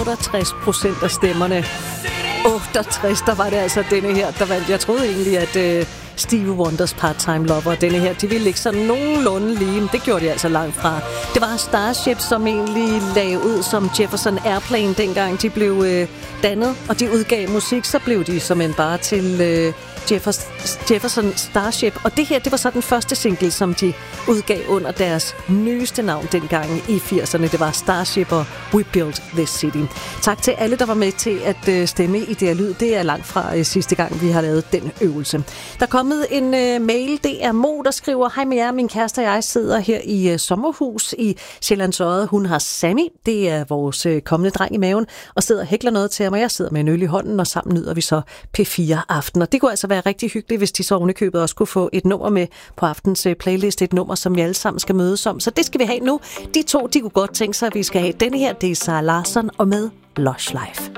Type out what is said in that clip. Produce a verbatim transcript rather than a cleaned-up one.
otteogtres procent af stemmerne. otteogtres, der var det altså denne her, der vandt. Jeg troede egentlig, at øh, Stevie Wonders Part-Time Lover og denne her, de ville ikke sådan nogenlunde lige, men det gjorde de altså langt fra. Det var Starship, som egentlig lagde ud som Jefferson Airplane, dengang de blev øh, dannet, og de udgav musik, så blev de som en bare til øh, Jefferson Starship. Og det her, det var så den første single, som de udgav under deres nyeste navn dengang i firserne. Det var Starship og We Built This City. Tak til alle, der var med til at øh, stemme i det her lyd. Det er langt fra øh, sidste gang, vi har lavet den øvelse. Der er kommet en øh, mail. Det er Mo, der skriver: Hej med jer, min kæreste og jeg sidder her i øh, sommerhus i Sjællands Odde. Hun har Sammy, det er vores øh, kommende dreng i maven, og sidder og hækler noget til ham, og jeg sidder med en øl i hånden, og sammen nyder vi så P fire Aften. Og det kunne altså være rigtig hyggeligt, hvis de så ovenikøbet også kunne få et nummer med på aftens øh, playlist, et nummer, som vi alle sammen skal mødes om. Så det skal vi have nu. De to, de kunne godt tænke sig, at vi skal have denne her. Det er Sarah Larsson og med Lush Life.